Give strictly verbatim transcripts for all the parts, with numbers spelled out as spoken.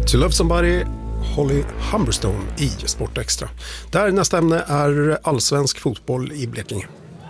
To Love Somebody, Holly Humberstone i Sport Extra. Där nästa ämne är allsvensk fotboll i Blekinge.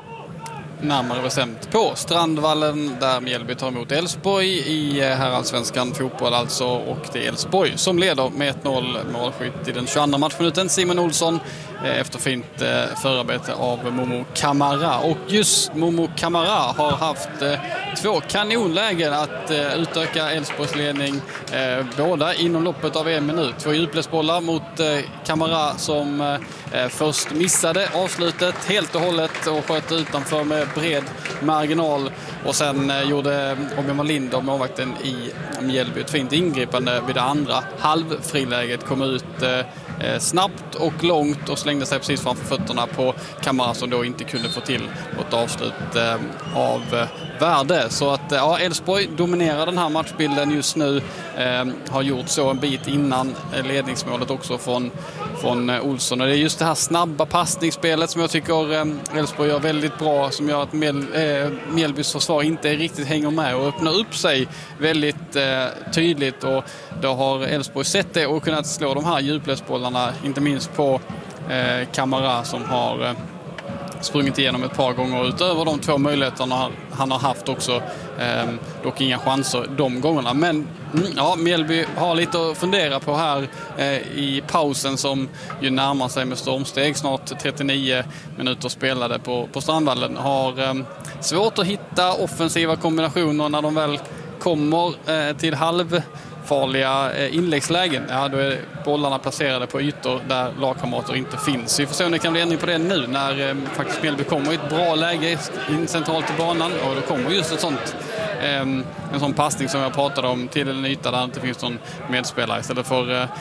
Närmare bestämt på Strandvallen där Mjällby tar emot Elfsborg i herrallsvenskan fotboll alltså, och det är Elfsborg som leder med ett noll, målskytt i den tjugoandra matchminuten, Simon Olsson, efter fint förarbete av Momo Kamara. Och just Momo Kamara har haft två kanonlägen att utöka Elfsborgs ledning, båda inom loppet av en minut. Två djupledsbollar mot Kamara som först missade avslutet helt och hållet och sköt utanför med bred marginal, och sen gjorde Obiman Linder, målvakten i Mjällby, ett fint ingripande vid det andra halvfriläget, kom ut eh, snabbt och långt och slängde sig precis framför fötterna på Kamara som då inte kunde få till något avslut eh, av eh, värde. Så att ja, Elfsborg dominerar den här matchbilden just nu, eh, har gjort så en bit innan ledningsmålet också från, från eh, Olsson. Och det är just det här snabba passningsspelet som jag tycker eh, Elfsborg gör väldigt bra, som gör att Mjäl, eh, Mjällbys försvar inte riktigt hänger med och öppnar upp sig väldigt eh, tydligt, och då har Elfsborg sett det och kunnat slå de här djupledsbollarna, inte minst på eh, Kamara som har eh, sprungit igenom ett par gånger utöver de två möjligheterna han har haft också. Eh, dock inga chanser de gångerna. Men ja, Mjällby har lite att fundera på här eh, i pausen som ju närmar sig med stormsteg. Snart trettionio minuter spelade på, på Strandvallen. Har eh, svårt att hitta offensiva kombinationer när de väl kommer eh, till halv farliga inläggslägen. Ja, då är bollarna placerade på ytor där lagkamrater inte finns. Vi får se om det kan bli ändring på det nu när eh, faktiskt Mjällby kommer i ett bra läge in centralt i banan, och då kommer just ett sånt eh, en sån passning som jag pratade om till en yta där inte finns någon medspelare, istället för eh,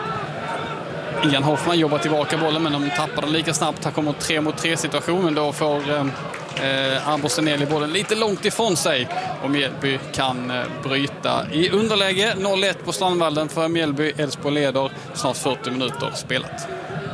Ian Hoffman jobbar tillbaka bollen, men de tappar den lika snabbt. Här kommer tre mot tre situationen, då får eh, Eh, Arboseneli bollen lite långt ifrån sig och Mjällby kan eh, bryta i underläge. noll ett på Strandvallen för Mjällby. Elfsborg leder, snart fyrtio minuter spelat.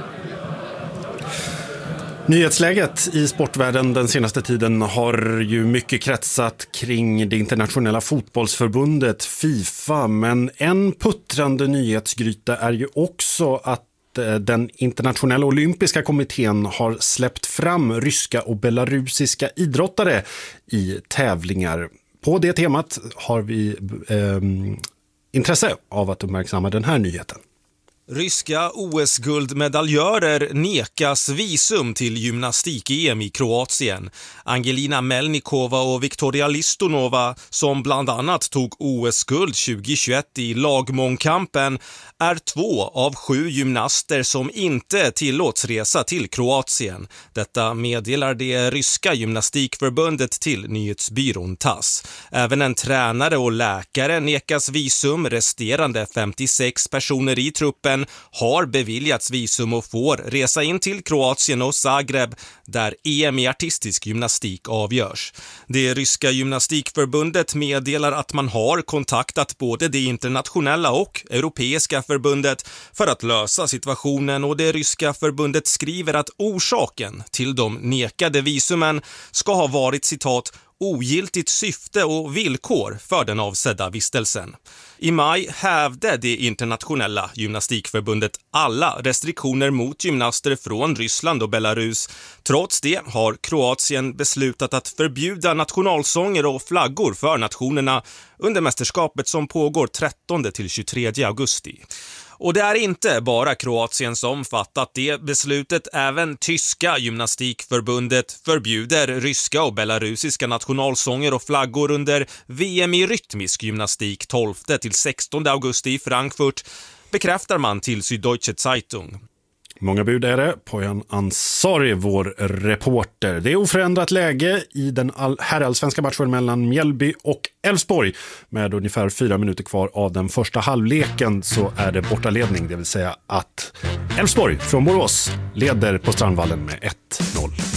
Nyhetsläget i sportvärlden den senaste tiden har ju mycket kretsat kring det internationella fotbollsförbundet FIFA, men en puttrande nyhetsgryta är ju också att den internationella olympiska kommittén har släppt fram ryska och belarusiska idrottare i tävlingar. På det temat har vi eh, intresse av att uppmärksamma den här nyheten. Ryska O S-guldmedaljörer nekas visum till gymnastik-E M i Kroatien. Angelina Melnikova och Viktoria Listonova, som bland annat tog O S-guld tjugohundratjugoett i lagmångkampen, är två av sju gymnaster som inte tillåts resa till Kroatien. Detta meddelar det ryska gymnastikförbundet till nyhetsbyrån Tass. Även en tränare och läkare nekas visum. Resterande femtiosex personer i truppen har beviljats visum och får resa in till Kroatien och Zagreb där E M i artistisk gymnastik avgörs. Det ryska gymnastikförbundet meddelar att man har kontaktat både det internationella och europeiska förbundet för att lösa situationen, och det ryska förbundet skriver att orsaken till de nekade visumen ska ha varit, citat, ogiltigt syfte och villkor för den avsedda vistelsen. I maj hävde det internationella gymnastikförbundet alla restriktioner mot gymnaster från Ryssland och Belarus. Trots det har Kroatien beslutat att förbjuda nationalsånger och flaggor för nationerna under mästerskapet som pågår trettonde till tjugotredje augusti. Och det är inte bara Kroatien som fattat det beslutet. Även tyska gymnastikförbundet förbjuder ryska och belarusiska nationalsånger och flaggor under V M i rytmisk gymnastik tolfte till sextonde augusti i Frankfurt, bekräftar man till Süddeutsche Zeitung. Många bud är det. Poyan Ansari, vår reporter. Det är oförändrat läge i den herrallsvenska matchen mellan Mjällby och Elfsborg. Med ungefär fyra minuter kvar av den första halvleken så är det bortaledning. Det vill säga att Elfsborg från Borås leder på Strandvallen med ett noll.